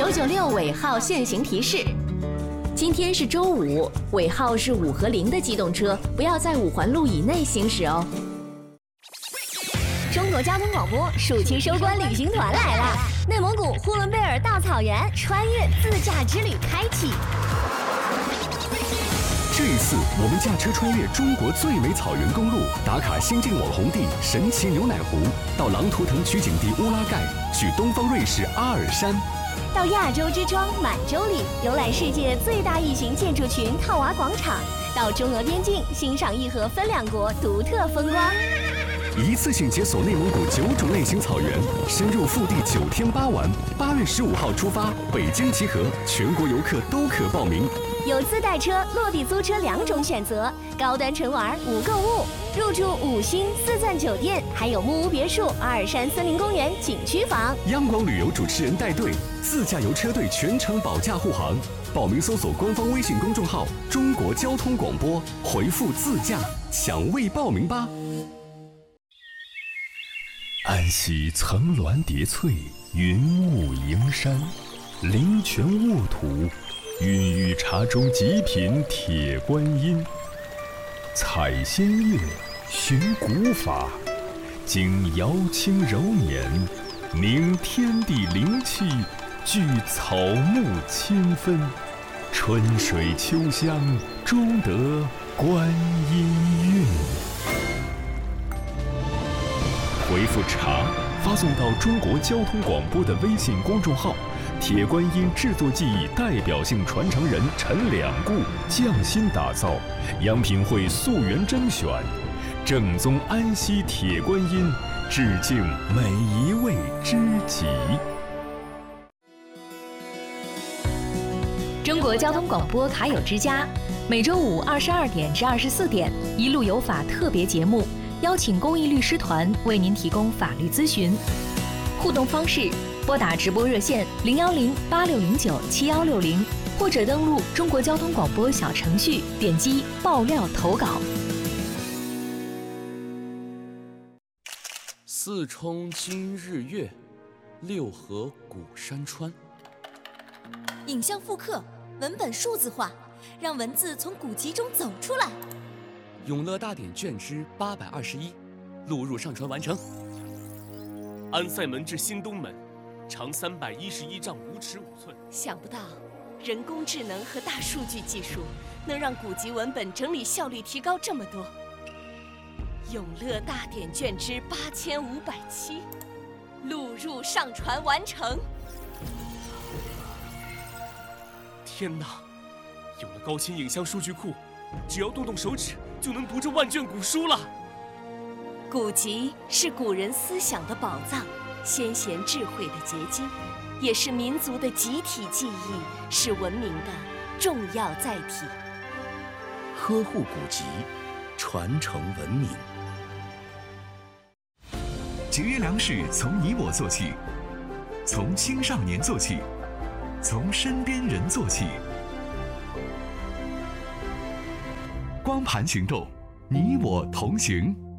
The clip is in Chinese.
996尾号限行提示。今天是周五，尾号是5和0的机动车不要在5环路以内行驶哦。 中国交通广播暑期收官旅行团来了，内蒙古呼伦贝尔大草原穿越自驾之旅开启。 这一次，我们驾车穿越中国最美草原公路，打卡新晋网红地神奇牛奶湖，到狼图腾取景地乌拉盖，去东方瑞士阿尔山， 到亚洲之窗满洲里，游览世界最大异形建筑群套娃广场，到中俄边境欣赏义和分两国独特风光。 一次性解锁内蒙古9种类型草原，深入腹地9天8晚。8月15号出发，北京集合，全国游客都可报名。 有自带车、落地租车2种选择，高端纯玩无购物，入住5星4赞酒店，还有木屋别墅、阿尔山森林公园景区房。 央广旅游主持人带队，自驾游车队全程保驾护航。报名搜索官方微信公众号“中国交通广播”，回复“自驾”抢位报名吧。安溪层峦叠翠，云雾迎山，灵泉沃土，孕育茶中极品铁观音。采仙乐，寻古法，经瑶清柔捻，凝天地灵气，聚草木千分，春水秋香，终得观音韵。回复茶发送到中国交通广播的微信公众号，铁观音制作技艺代表性传承人陈两固匠心打造，央品会溯源甄选，正宗安溪铁观音，致敬每一位知己。 中国交通广播卡友之家，每周五22点至24点，一路有法特别节目，邀请公益律师团为您提供法律咨询。互动方式：拨打直播热线010-8609-7160，或者登录中国交通广播小程序，点击爆料投稿。 4冲今日月，6合古山川。 影像复刻，文本数字化，让文字从古籍中走出来。 永乐大典卷之821，录入上传完成。 安塞门至新东门，长311丈5尺5寸。 想不到，人工智能和大数据技术能让古籍文本整理效率提高这么多。永乐大典卷之8507，录入上传完成。 天哪！有了高清影像数据库，只要动动手指就能读这万卷古书了。 古籍是古人思想的宝藏，先贤智慧的结晶，也是民族的集体记忆，是文明的重要载体。 呵护古籍，传承文明。 节约粮食从你我做起，从青少年做起，从身边人做起。光盘行动，你我同行。